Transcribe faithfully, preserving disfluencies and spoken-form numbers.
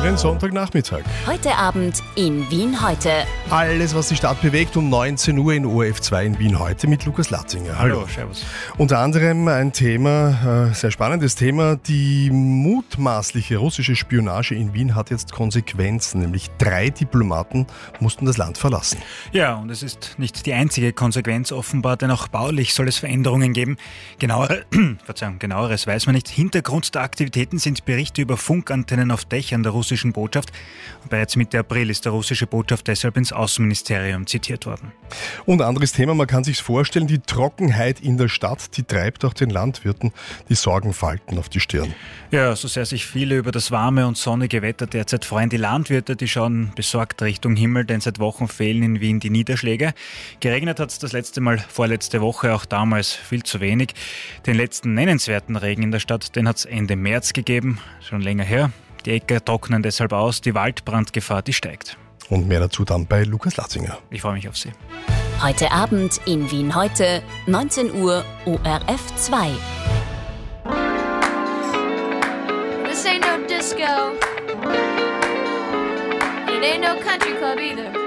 Schönen Sonntagnachmittag. Heute Abend in Wien heute. Alles, was die Stadt bewegt, um neunzehn Uhr in O R F zwei in Wien heute mit Lukas Latzinger. Hallo, Hallo servus. Unter anderem ein Thema, äh, sehr spannendes Thema, die mutmaßliche russische Spionage in Wien hat jetzt Konsequenzen, nämlich drei Diplomaten mussten das Land verlassen. Ja, und es ist nicht die einzige Konsequenz offenbar, denn auch baulich soll es Veränderungen geben. Genauere, Verzeihung, genaueres weiß man nicht. Hintergrund der Aktivitäten sind Berichte über Funkantennen auf Dächern der russischen Botschaft. Und bereits Mitte April ist der russische Botschafter deshalb ins Außenministerium zitiert worden. Und anderes Thema, man kann sich vorstellen, die Trockenheit in der Stadt, die treibt auch den Landwirten die Sorgenfalten auf die Stirn. Ja, so sehr sich viele über das warme und sonnige Wetter derzeit freuen. Die Landwirte, die schauen besorgt Richtung Himmel, denn seit Wochen fehlen in Wien die Niederschläge. Geregnet hat es das letzte Mal vorletzte Woche, auch damals viel zu wenig. Den letzten nennenswerten Regen in der Stadt, den hat es Ende März gegeben, schon länger her. Die Äcker trocknen deshalb aus, die Waldbrandgefahr, die steigt. Und mehr dazu dann bei Lukas Latzinger. Ich freue mich auf Sie. Heute Abend in Wien heute, neunzehn Uhr, O R F zwei. This ain't no disco. It ain't no country club either.